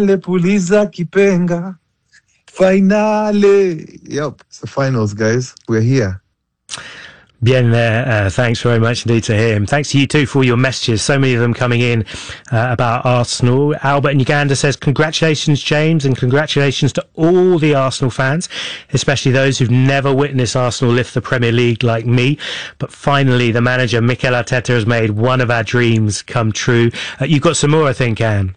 puliza kipenga. Finale. Yep, it's the finals, guys. We're here. Bien there. Thanks very much indeed to him. Thanks to you too for all your messages. So many of them coming in about Arsenal. Albert in Uganda says, congratulations, James, and congratulations to all the Arsenal fans, especially those who've never witnessed Arsenal lift the Premier League like me. But finally, the manager, Mikel Arteta, has made one of our dreams come true. You've got some more, I think, Anne.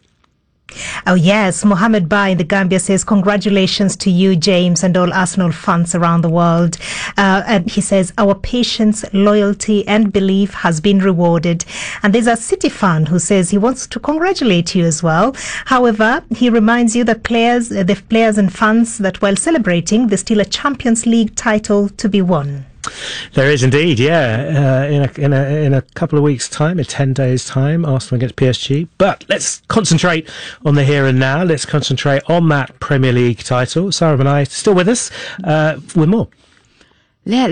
Oh yes, Mohammed Ba in the Gambia says congratulations to you, James, and all Arsenal fans around the world. And he says our patience, loyalty and belief has been rewarded. And there's a City fan who says he wants to congratulate you as well. However, he reminds you that the players and fans, that while celebrating, there's still a Champions League title to be won. There is indeed, yeah. In a couple of weeks' time, in 10 days' time, Arsenal against PSG. But let's concentrate on the here and now. Let's concentrate on that Premier League title. Sarah and I still with us with more. Yeah,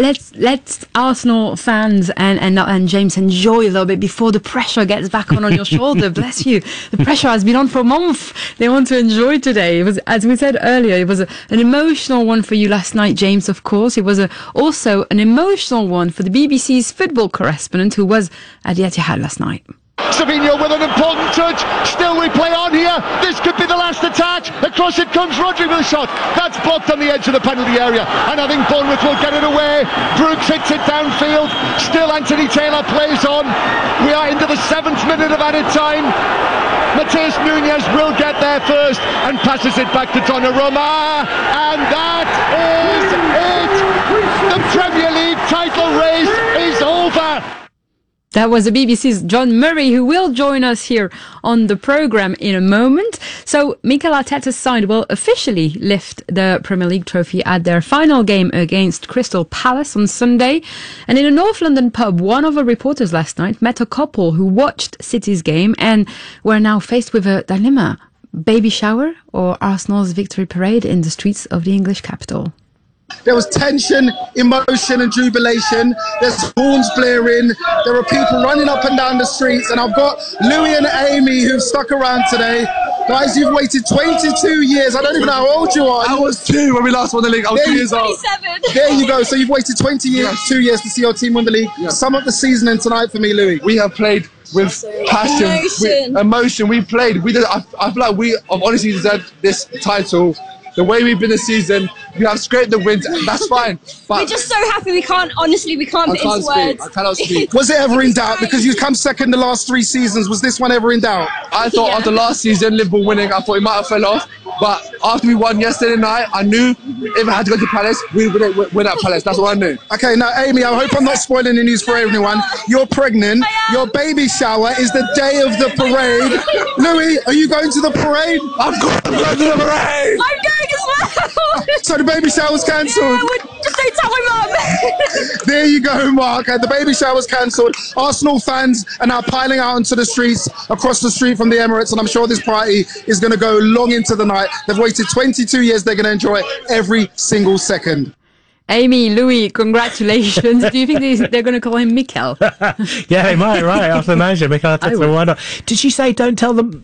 let's Arsenal fans and James enjoy a little bit before the pressure gets back on your shoulder. Bless you. The pressure has been on for a month. They want to enjoy today. It was, as we said earlier, it was an emotional one for you last night, James, of course. It was also an emotional one for the BBC's football correspondent who was at the Etihad last night. Savinho with an important touch. Still we play on here. This could be the last attack. Across it comes Rodri with a shot. That's blocked on the edge of the penalty area. And I think Bournemouth will get it away. Brooks hits it downfield. Still Anthony Taylor plays on. We are into the 7th minute of added time. Matheus Nunes will get there first and passes it back to Donnarumma. And that is it. The Premier League title race is over. That was the BBC's John Murray, who will join us here on the programme in a moment. So Mikel Arteta's side will officially lift the Premier League trophy at their final game against Crystal Palace on Sunday. And in a North London pub, one of the reporters last night met a couple who watched City's game and were now faced with a dilemma. Baby shower or Arsenal's victory parade in the streets of the English capital? There was tension, emotion and jubilation. There's horns blaring. There are people running up and down the streets. And I've got Louis and Amy who've stuck around today. Guys, you've waited 22 years. I don't even know how old you are. I was 2 when we last won the league. I was 2 years old. 27. There you go. So you've waited 2 years to see your team win the league. Sum up the season and tonight for me, Louis. We have played with passion, emotion. We played. I feel like we have honestly deserved this title. The way we've been this season, we have scraped the wins, and that's fine. But we're just so happy we can't put into words. I cannot speak. Was it ever in doubt? Because you've come second the last 3 seasons. Was this one ever in doubt? I thought after last season, Liverpool winning, I thought it might have fell off. But after we won yesterday night, I knew if I had to go to Palace, we would win at Palace. That's what I knew. Okay, now Amy, I hope I'm not spoiling the news for everyone. You're pregnant. Your baby shower is the day of the parade. Louis, are you going to the parade? I'm going to the parade. I'm going as well. So the baby shower's cancelled. Yeah, just don't tell my mum. There you go, Mark. The baby shower's cancelled. Arsenal fans are now piling out onto the streets across the street from the Emirates, and I'm sure this party is going to go long into the night. They've waited 22 years. They're going to enjoy every single second. Amy, Louis, congratulations. Do you think they're going to call him Mikel? Yeah, they might, right, after the manager, Mikel Arteta, why not? Did she say, don't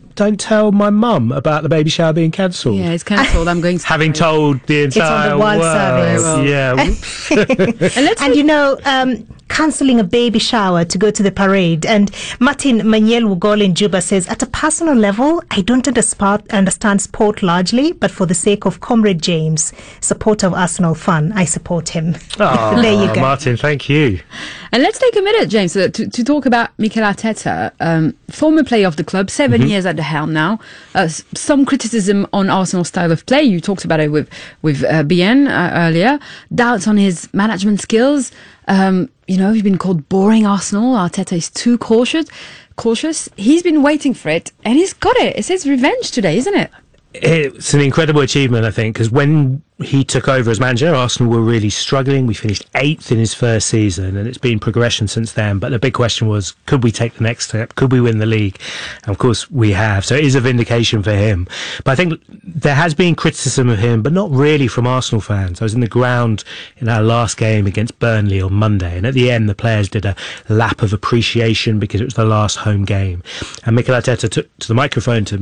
tell my mum about the baby shower being cancelled? Yeah, it's cancelled. I'm going to having told the entire it's on the world service. Yeah. And you know, cancelling a baby shower to go to the parade. And Martin Maniel Wugol in Juba says, at a personal level, I don't understand sport largely, but for the sake of Comrade James, supporter of Arsenal fan, I support him. Oh, there you go. Martin, thank you. And let's take a minute, James, to talk about Mikel Arteta, former player of the club, 7 years at the helm now. Some criticism on Arsenal's style of play. You talked about it with Bien earlier. Doubts on his management skills. He's been called boring Arsenal. Arteta is too cautious. He's been waiting for it, and he's got it. It's his revenge today, isn't it? It's an incredible achievement, I think, because when he took over as manager, Arsenal were really struggling. We finished 8th in his first season, and it's been progression since then. But the big question was, could we take the next step? Could we win the league? And of course, we have. So it is a vindication for him. But I think there has been criticism of him, but not really from Arsenal fans. I was in the ground in our last game against Burnley on Monday, and at the end, the players did a lap of appreciation because it was the last home game. And Mikel Arteta took to the microphone to